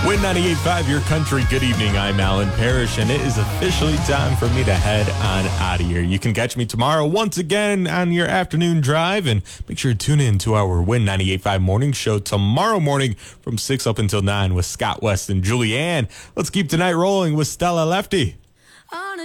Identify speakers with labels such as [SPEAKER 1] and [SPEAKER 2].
[SPEAKER 1] Win 98.5, your country. Good evening. I'm Alan Parrish, and it is officially time for me to head on out of here. You can catch me tomorrow once again on your afternoon drive, and make sure to tune in to our Win 98.5 morning show tomorrow morning from 6 up until 9 with Scott West and Julianne. Let's keep tonight rolling with Stella Lefty.